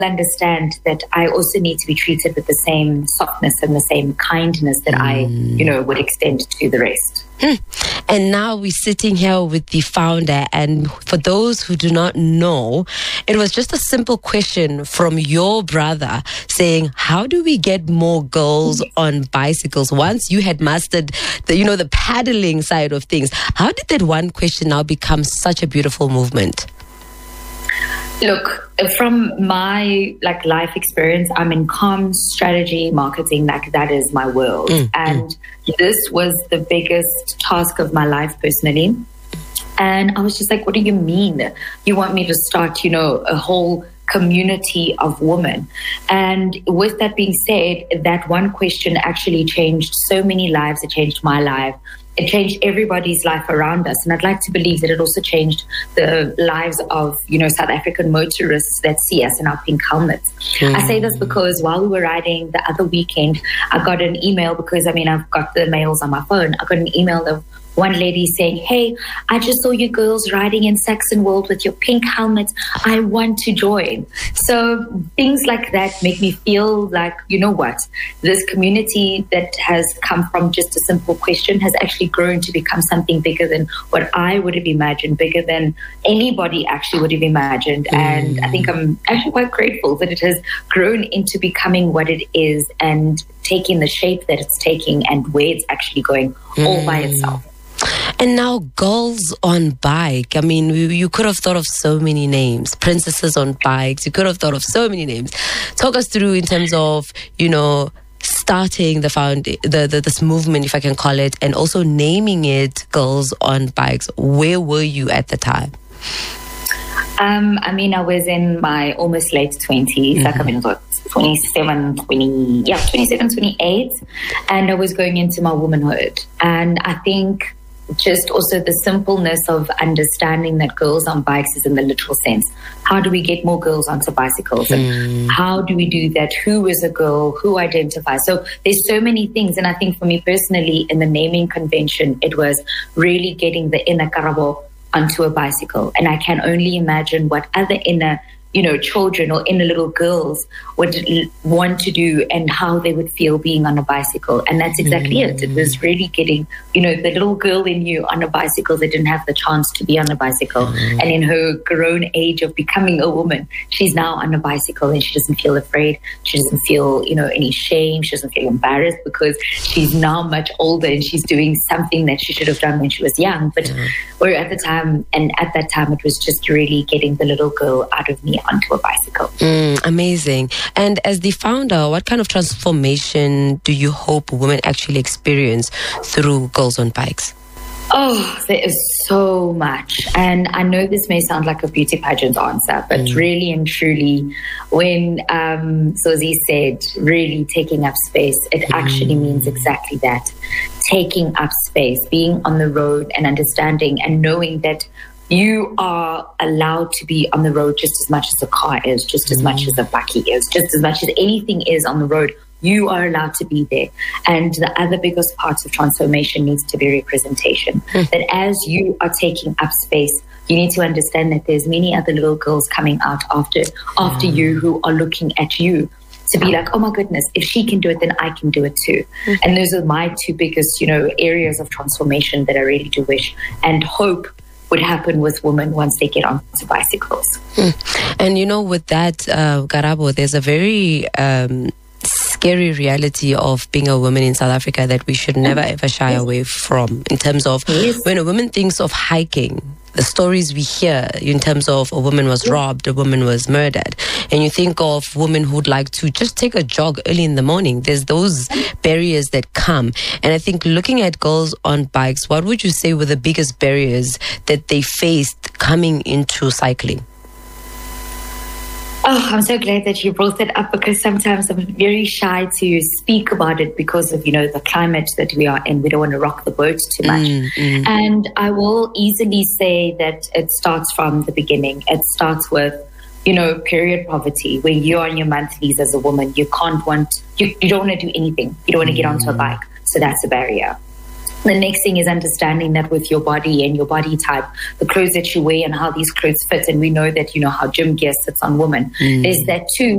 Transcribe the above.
understand that I also need to be treated with the same softness and the same kindness that I, would extend to the rest. And now we're sitting here with the founder. And for those who do not know, it was just a simple question from your brother saying, how do we get more girls on bicycles? Once you had mastered the paddling side of things, how did that one question now become such a beautiful movement? Look, from my life experience, I'm in comms, strategy, marketing, that is my world. And this was the biggest task of my life personally. And I was just like, what do you mean? You want me to start, a whole community of women? And with that being said, that one question actually changed so many lives. It changed my life. It changed everybody's life around us. And I'd like to believe that it also changed the lives of, South African motorists that see us in our pink helmets. I say this because while we were riding the other weekend, I got an email because, I've got the mails on my phone. I got an email of one lady saying, hey, I just saw you girls riding in Saxon World with your pink helmets. I want to join. So things like that make me feel like, this community that has come from just a simple question has actually grown to become something bigger than what I would have imagined, bigger than anybody actually would have imagined. And I think I'm actually quite grateful that it has grown into becoming what it is and taking the shape that it's taking and where it's actually going all by itself. And now girls on bike. You could have thought of so many names. Princesses on bikes. You could have thought of so many names. Talk us through in terms of, starting this movement, if I can call it, and also naming it Girls on Bikes. Where were you at the time? I was in my almost late 20s, 27, 28, and I was going into my womanhood. And I think just also the simpleness of understanding that girls on bikes is in the literal sense. How do we get more girls onto bicycles? And how do we do that? Who is a girl? Who identifies? So there's so many things. And I think for me personally, in the naming convention, it was really getting the inner Karabo onto a bicycle. And I can only imagine what other inner children or inner little girls would want to do and how they would feel being on a bicycle. And that's exactly it. It was really getting, the little girl in you on a bicycle that didn't have the chance to be on a bicycle. And in her grown age of becoming a woman, she's now on a bicycle and she doesn't feel afraid. She doesn't feel, any shame. She doesn't feel embarrassed because she's now much older and she's doing something that she should have done when she was young. But or at that time, it was just really getting the little girl out of me onto a bicycle. Amazing. And as the founder, what kind of transformation do you hope women actually experience through Girls on Bikes? Oh, there is so much. And I know this may sound like a beauty pageant answer, but really and truly, when Sozi said really taking up space, it actually means exactly that. Taking up space, being on the road and understanding and knowing that you are allowed to be on the road just as much as a car is, just as much as a bakkie is, just as much as anything is on the road. You are allowed to be there. And the other biggest part of transformation needs to be representation. That as you are taking up space, you need to understand that there's many other little girls coming out after you who are looking at you to be like, oh my goodness, if she can do it, then I can do it too. And those are my two biggest, areas of transformation that I really do wish and hope would happen with women once they get onto bicycles. And with that, Karabo, there's a very scary reality of being a woman in South Africa that we should never ever shy away from, in terms of when a woman thinks of hiking, the stories we hear in terms of a woman was robbed, a woman was murdered, and you think of women who'd like to just take a jog early in the morning. There's those barriers that come. And I think looking at girls on bikes, what would you say were the biggest barriers that they faced coming into cycling? Oh, I'm so glad that you brought that up, because sometimes I'm very shy to speak about it because of, the climate that we are in. We don't want to rock the boat too much. And I will easily say that it starts from the beginning. It starts with, period poverty, where you're on your monthlies as a woman. You don't want to do anything. You don't want to get onto a bike. So that's a barrier. The next thing is understanding that with your body and your body type, the clothes that you wear and how these clothes fit. And we know that, how gym gear sits on women. There's that too.